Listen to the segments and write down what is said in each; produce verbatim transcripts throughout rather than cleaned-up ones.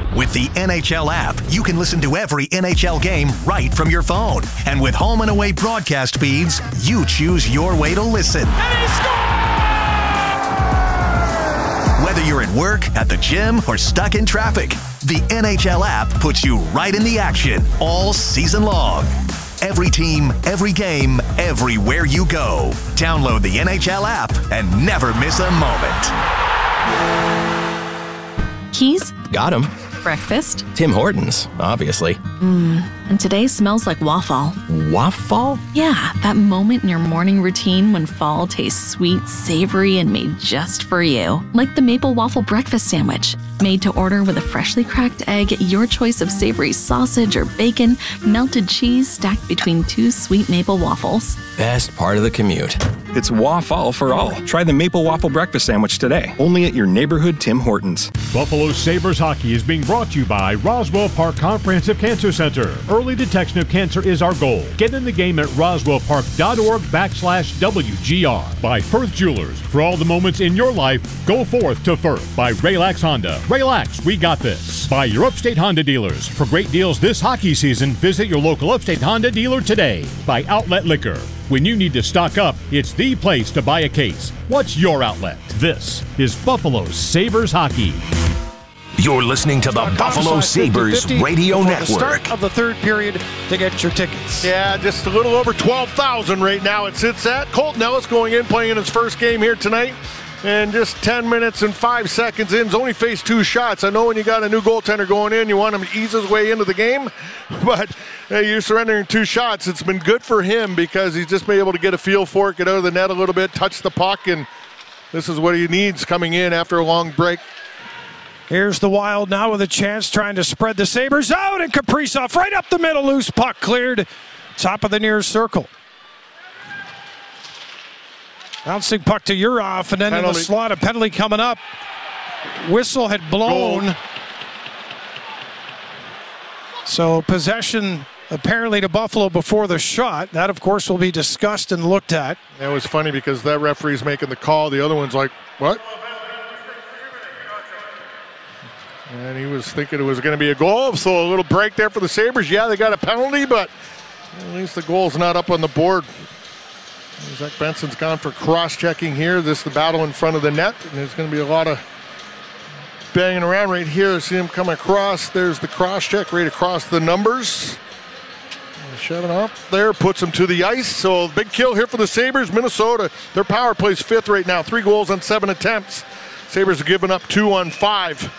With the N H L app, you can listen to every N H L game right from your phone. And with home and away broadcast feeds, you choose your way to listen. And he scores! Whether you're at work, at the gym, or stuck in traffic, the N H L app puts you right in the action all season long. Every team, every game, everywhere you go. Download the N H L app and never miss a moment. Keys? Got him. Breakfast? Tim Hortons, obviously. Mmm, and today smells like waffle. Waffle? Yeah, that moment in your morning routine when fall tastes sweet, savory, and made just for you. Like the maple waffle breakfast sandwich. Made to order with a freshly cracked egg, your choice of savory sausage or bacon, melted cheese stacked between two sweet maple waffles. Best part of the commute. It's waffle for all. Try the maple waffle breakfast sandwich today, only at your neighborhood Tim Hortons. Buffalo Sabres hockey is being brought to you by Roswell Park Comprehensive Cancer Center. Early detection of cancer is our goal. Get in the game at roswellpark.org backslash WGR. By Firth Jewelers. For all the moments in your life, go forth to Firth. By Relax Honda. Relax, we got this. By your Upstate Honda dealers. For great deals this hockey season, visit your local Upstate Honda dealer today. By Outlet Liquor. When you need to stock up, it's the place to buy a case. What's your outlet? This is Buffalo Sabres hockey. You're listening to the Buffalo Sabres Radio Network. The start of the third period to get your tickets. Yeah, just a little over twelve thousand right now it sits at. Colton Ellis going in, playing in his first game here tonight. And just ten minutes and five seconds in, he's only faced two shots. I know when you got a new goaltender going in, you want him to ease his way into the game. But hey, you're surrendering two shots. It's been good for him because he's just been able to get a feel for it, get out of the net a little bit, touch the puck, and this is what he needs coming in after a long break. Here's the Wild now with a chance, trying to spread the Sabres out, and Kaprizov right up the middle, loose puck cleared, top of the near circle. Bouncing puck to Urhoff, and then penalty. In the slot, a penalty coming up. Whistle had blown. Goal. So possession apparently to Buffalo before the shot. That, of course, will be discussed and looked at. That was funny because that referee's making the call. The other one's like, what? And he was thinking it was going to be a goal, so a little break there for the Sabres. Yeah, they got a penalty, but at least the goal's not up on the board. Zach Benson's gone for cross-checking here. This is the battle in front of the net, and there's going to be a lot of banging around right here. See him come across. There's the cross-check right across the numbers. Shoving up there, puts him to the ice. So big kill here for the Sabres. Minnesota, their power play's fifth right now. Three goals on seven attempts. Sabres are giving up two on five.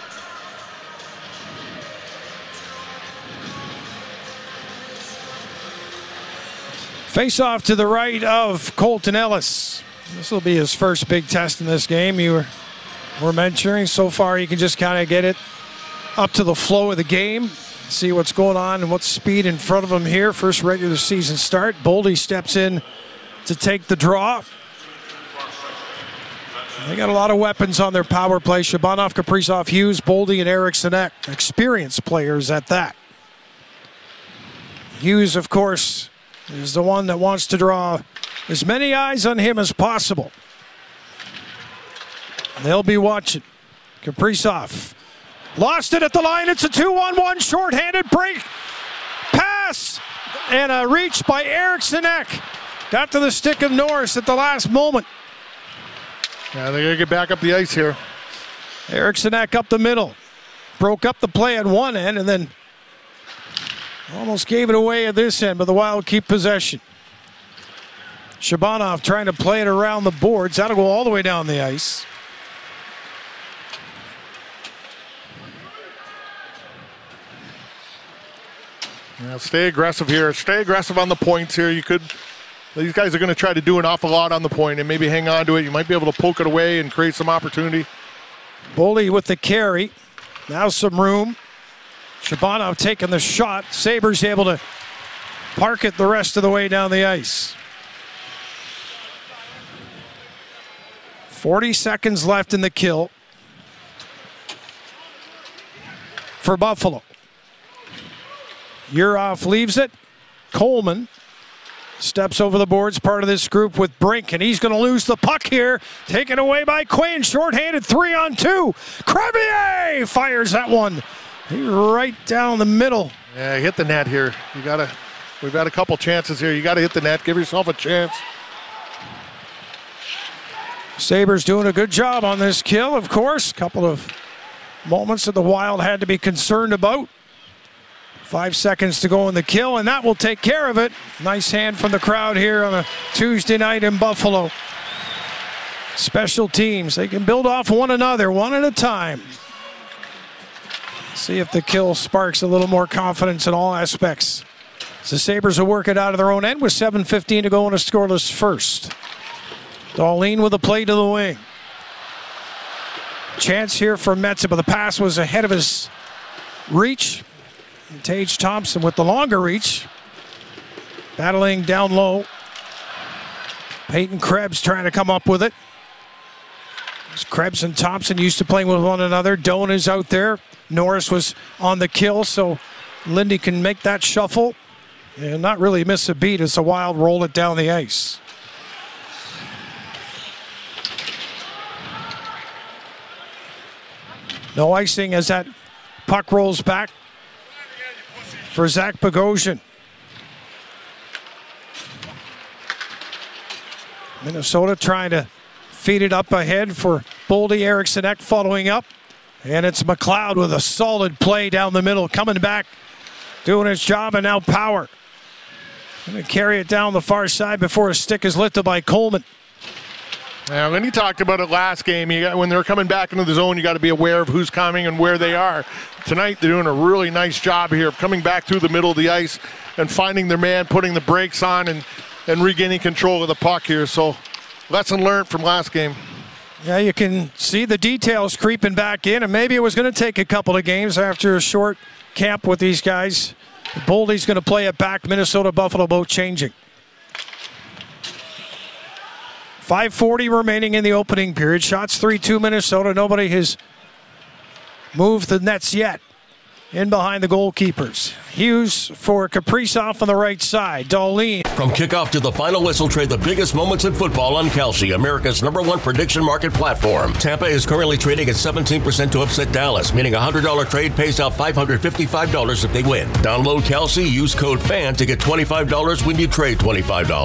Face off to the right of Colton Ellis. This will be his first big test in this game. You were, were mentioning so far he can just kind of get it up to the flow of the game, see what's going on and what's speed in front of him here. First regular season start. Boldy steps in to take the draw. They got a lot of weapons on their power play. Shabanov, Kaprizov, Hughes, Boldy, and Eriksson Ek. Experienced players at that. Hughes, of course, is the one that wants to draw as many eyes on him as possible. They'll be watching. Kaprizov lost it at the line. It's a two on one shorthanded break. Pass and a reach by Eriksson Ek. Got to the stick of Norris at the last moment. Yeah, they got to get back up the ice here. Eriksson Ek up the middle. Broke up the play at one end and then almost gave it away at this end, but the Wild keep possession. Shabanov trying to play it around the boards. That'll go all the way down the ice. Yeah, stay aggressive here. Stay aggressive on the points here. You could. These guys are going to try to do an awful lot on the point and maybe hang on to it. You might be able to poke it away and create some opportunity. Boldy with the carry. Now some room. Shabanov taking the shot. Sabres able to park it the rest of the way down the ice. forty seconds left in the kill for Buffalo. Urhoff leaves it. Coleman steps over the boards, part of this group with Brink, and he's going to lose the puck here. Taken away by Quinn. Shorthanded three on two. Crevier fires that one He right down the middle. Yeah, hit the net here. You gotta. We've had a couple chances here. You got to hit the net. Give yourself a chance. Sabres doing a good job on this kill, of course. Couple of moments that the Wild had to be concerned about. Five seconds to go in the kill, and that will take care of it. Nice hand from the crowd here on a Tuesday night in Buffalo. Special teams, they can build off one another, one at a time. See if the kill sparks a little more confidence in all aspects. So the Sabres will work it out of their own end with seven fifteen to go in a scoreless first. Dahlin with a play to the wing. Chance here for Metsä, but the pass was ahead of his reach. And Tage Thompson with the longer reach. Battling down low. Peyton Krebs trying to come up with it. Krebs and Thompson used to playing with one another. Doan is out there. Norris was on the kill, so Lindy can make that shuffle and not really miss a beat as the Wild roll it down the ice. No icing as that puck rolls back for Zach Bogosian. Minnesota trying to feed it up ahead for Boldy. Eriksson Ek following up. And it's McLeod with a solid play down the middle, coming back, doing his job, and now Power. Going to carry it down the far side before a stick is lifted by Coleman. Yeah, when he talked about it last game, you got, when they're coming back into the zone, you got to be aware of who's coming and where they are. Tonight, they're doing a really nice job here of coming back through the middle of the ice and finding their man, putting the brakes on, and, and regaining control of the puck here. So, lesson learned from last game. Yeah, you can see the details creeping back in, and maybe it was going to take a couple of games after a short camp with these guys. Boldy's going to play it back. Minnesota, Buffalo both changing. five forty remaining in the opening period. Shots three two Minnesota. Nobody has moved the nets yet. In behind the goalkeepers. Hughes for Kaprizov on the right side. Dahlin. From kickoff to the final whistle, trade the biggest moments in football on Kalshi, America's number one prediction market platform. Tampa is currently trading at seventeen percent to upset Dallas, meaning a one hundred dollars trade pays out five hundred fifty-five dollars if they win. Download Kalshi, use code FAN to get twenty-five dollars when you trade twenty-five dollars.